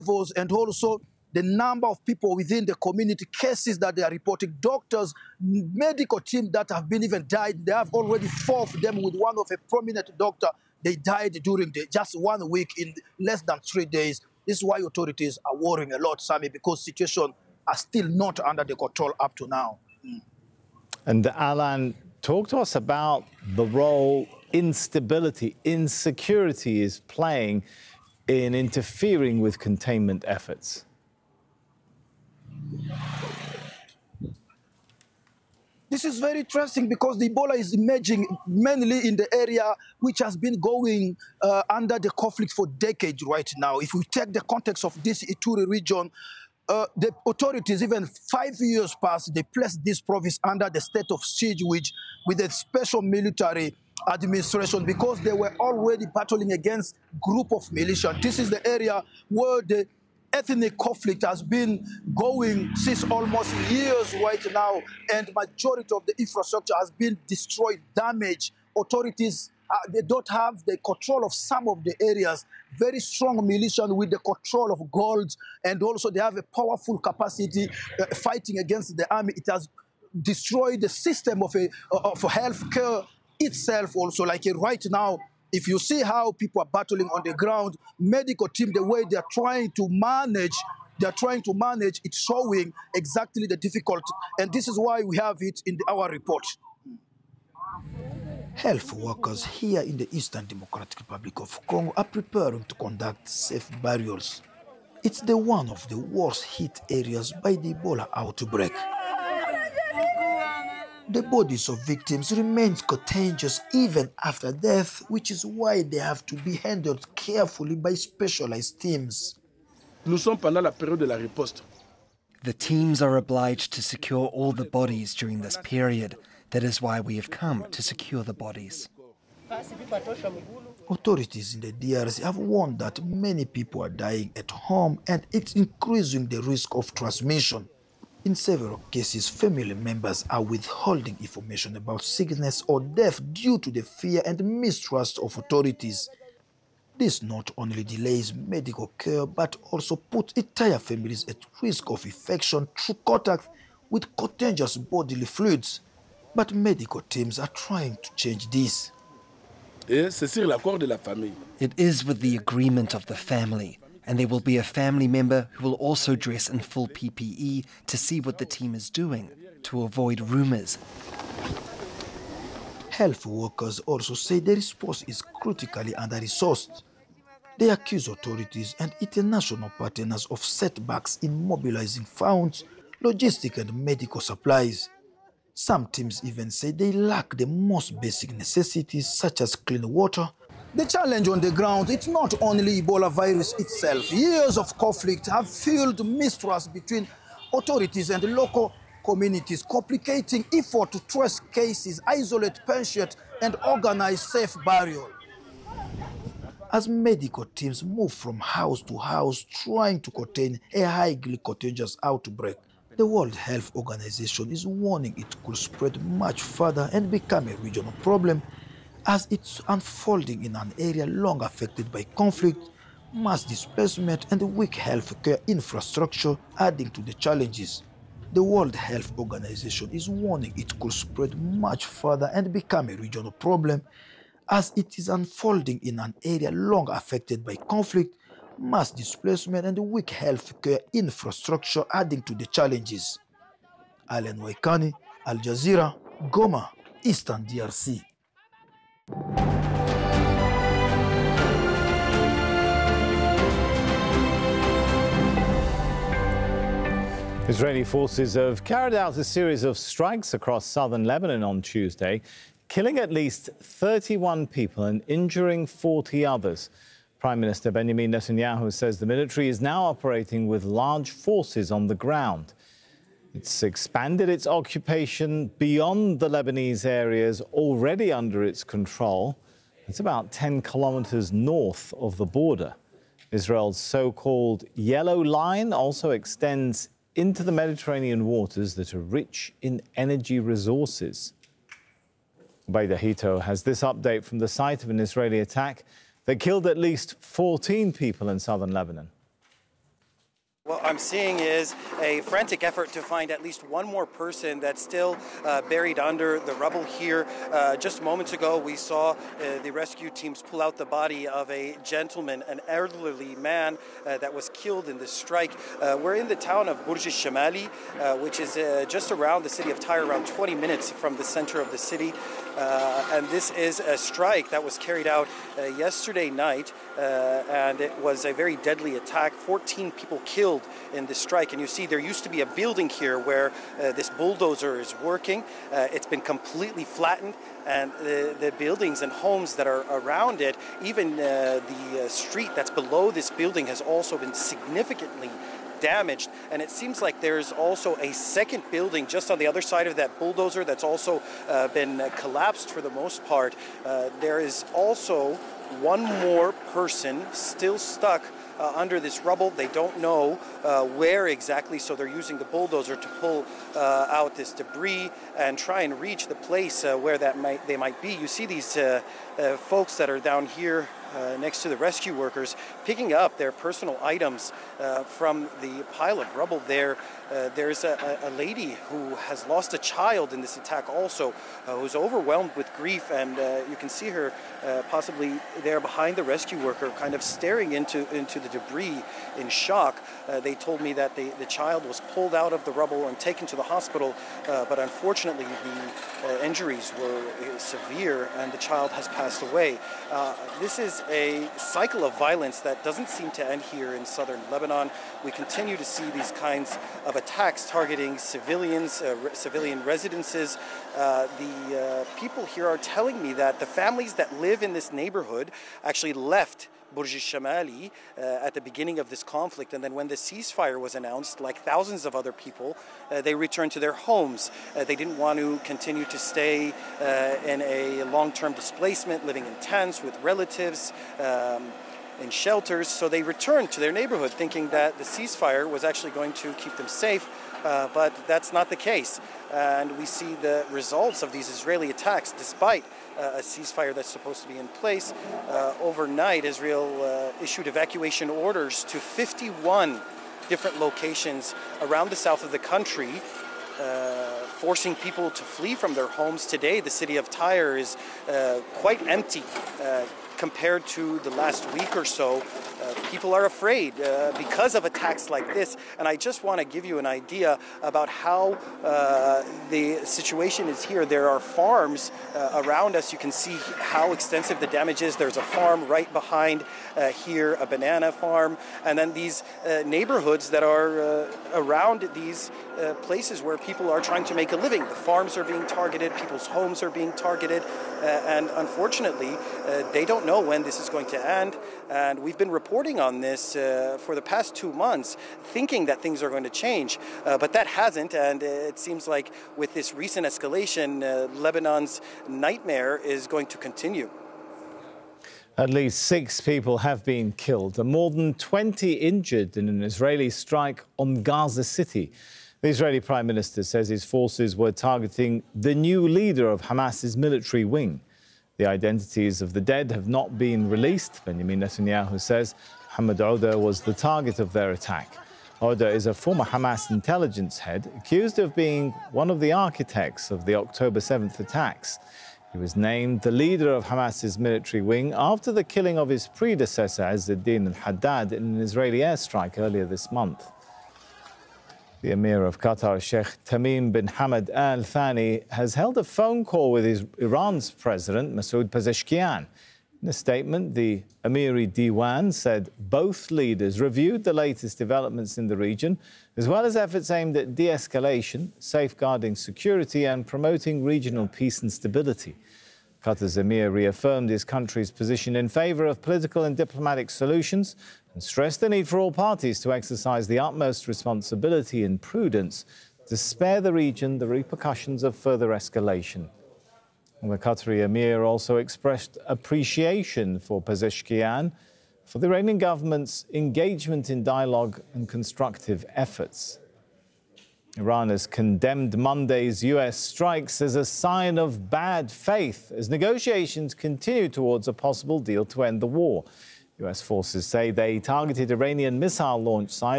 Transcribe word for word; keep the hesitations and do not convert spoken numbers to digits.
and also the number of people within the community, cases that they are reporting, doctors, medical team that have been even died. They have already four of them with one of a prominent doctor. They died during the, just one week in less than three days. This is why authorities are worrying a lot, Sammy, because situation are still not under the control up to now. Mm. And Alan, talk to us about the role instability, insecurity is playing in interfering with containment efforts. This is very interesting because the Ebola is emerging mainly in the area which has been going uh, under the conflict for decades right now. If we take the context of this Ituri region, uh, the authorities, even five years past, they placed this province under the state of siege which, with a special military administration because they were already battling against group of militia. This is the area where the ethnic conflict has been going since almost years right now, and majority of the infrastructure has been destroyed, damaged. Authorities, uh, they don't have the control of some of the areas. Very strong militia with the control of gold, and also they have a powerful capacity uh, fighting against the army. It has destroyed the system of, a, of healthcare itself also. Like uh, right now, if you see how people are battling on the ground, medical team, the way they are trying to manage, they are trying to manage, it's showing exactly the difficulty. And this is why we have it in the, our report. Health workers here in the Eastern Democratic Republic of Congo are preparing to conduct safe burials. It's the one of the worst hit areas by the Ebola outbreak. The bodies of victims remain contagious even after death, which is why they have to be handled carefully by specialized teams. Nous sommes pendant la période de la riposte. The teams are obliged to secure all the bodies during this period. That is why we have come to secure the bodies. Authorities in the D R C have warned that many people are dying at home and it's increasing the risk of transmission. In several cases, family members are withholding information about sickness or death due to the fear and mistrust of authorities. This not only delays medical care, but also puts entire families at risk of infection through contact with contagious bodily fluids. But medical teams are trying to change this. Et c'est sur l'accord de la famille. It is with the agreement of the family. And there will be a family member who will also dress in full P P E to see what the team is doing, to avoid rumors. Health workers also say the response is critically under-resourced. They accuse authorities and international partners of setbacks in mobilizing funds, logistics and medical supplies. Some teams even say they lack the most basic necessities such as clean water. The challenge on the ground, it's not only Ebola virus itself. Years of conflict have fueled mistrust between authorities and local communities, complicating effort to trace cases, isolate patients, and organize safe burial. As medical teams move from house to house trying to contain a highly contagious outbreak, the World Health Organization is warning it could spread much further and become a regional problem, as it's unfolding in an area long affected by conflict, mass displacement, and weak healthcare infrastructure, adding to the challenges. The World Health Organization is warning it could spread much further and become a regional problem, as it is unfolding in an area long affected by conflict, mass displacement, and weak healthcare infrastructure, adding to the challenges. Alan Waikani, Al Jazeera, Goma, Eastern D R C. Israeli forces have carried out a series of strikes across southern Lebanon on Tuesday, killing at least thirty-one people and injuring forty others. Prime Minister Benjamin Netanyahu says the military is now operating with large forces on the ground. It's expanded its occupation beyond the Lebanese areas already under its control. It's about ten kilometers north of the border. Israel's so-called Yellow Line also extends into the Mediterranean waters that are rich in energy resources. Baida Hito has this update from the site of an Israeli attack that killed at least fourteen people in southern Lebanon. what I'm seeing is a frantic effort to find at least one more person that's still uh, buried under the rubble here. Uh, just moments ago, we saw uh, the rescue teams pull out the body of a gentleman, an elderly man uh, that was killed in this strike. Uh, we're in the town of Burj al-Shamali, uh, which is uh, just around the city of Tyre, around twenty minutes from the center of the city. Uh, and this is a strike that was carried out uh, yesterday night, uh, and it was a very deadly attack. fourteen people killed in this strike. And you see there used to be a building here where uh, this bulldozer is working. Uh, it's been completely flattened, and the, the buildings and homes that are around it, even uh, the uh, street that's below this building has also been significantly damaged. And it seems like there's also a second building just on the other side of that bulldozer that's also uh, been uh, collapsed for the most part. Uh, there is also one more person still stuck uh, under this rubble. They don't know uh, where exactly, so they're using the bulldozer to pull uh, out this debris and try and reach the place uh, where that might they might be. You see these uh, uh, folks that are down here Uh, next to the rescue workers, picking up their personal items uh, from the pile of rubble there. Uh, there's a, a lady who has lost a child in this attack also, uh, who's overwhelmed with grief, and uh, you can see her uh, possibly there behind the rescue worker, kind of staring into, into the debris in shock. Uh, they told me that the, the child was pulled out of the rubble and taken to the hospital, uh, but unfortunately the uh, injuries were uh, severe and the child has passed away. Uh, this is a cycle of violence that doesn't seem to end here in southern Lebanon. We continue to see these kinds of attacks targeting civilians, uh, re civilian residences. Uh, the uh, people here are telling me that the families that live in this neighborhood actually left Burj al-Shamali uh, at the beginning of this conflict, and then when the ceasefire was announced, like thousands of other people, uh, they returned to their homes. Uh, they didn't want to continue to stay uh, in a long-term displacement, living in tents with relatives, um, in shelters, so they returned to their neighborhood thinking that the ceasefire was actually going to keep them safe, uh, but that's not the case. And we see the results of these Israeli attacks despite uh, a ceasefire that's supposed to be in place. Uh, overnight, Israel uh, issued evacuation orders to fifty-one different locations around the south of the country, uh, forcing people to flee from their homes. Today, the city of Tyre is uh, quite empty. Uh, Compared to the last week or so, uh, people are afraid uh, because of attacks like this. And I just want to give you an idea about how uh, the situation is here. There are farms uh, around us. You can see how extensive the damage is. There's a farm right behind uh, here, a banana farm, and then these uh, neighborhoods that are uh, around these uh, places where people are trying to make a living. The farms are being targeted, people's homes are being targeted, uh, and unfortunately, uh, they don't know when this is going to end. And we've been reporting on this uh, for the past two months, thinking that things are going to change, uh, but that hasn't. And it seems like with this recent escalation, uh, Lebanon's nightmare is going to continue. At least six people have been killed and more than twenty injured in an Israeli strike on Gaza City. The Israeli Prime Minister says his forces were targeting the new leader of Hamas's military wing. The identities of the dead have not been released. Benjamin Netanyahu says Mohammed Ouda was the target of their attack. Ouda is a former Hamas intelligence head accused of being one of the architects of the October seventh attacks. He was named the leader of Hamas's military wing after the killing of his predecessor, Izz-ad-Din al-Haddad, in an Israeli airstrike earlier this month. The Emir of Qatar, Sheikh Tamim bin Hamad Al Thani, has held a phone call with his Iran's president, Masoud Pezeshkian. In a statement, the Emiri Diwan said both leaders reviewed the latest developments in the region, as well as efforts aimed at de-escalation, safeguarding security and promoting regional peace and stability. Qatar's Emir reaffirmed his country's position in favour of political and diplomatic solutions and stressed the need for all parties to exercise the utmost responsibility and prudence to spare the region the repercussions of further escalation. And the Qatari Emir also expressed appreciation for Pezeshkian for the Iranian government's engagement in dialogue and constructive efforts. Iran has condemned Monday's U S strikes as a sign of bad faith as negotiations continue towards a possible deal to end the war. U S forces say they targeted Iranian missile launch sites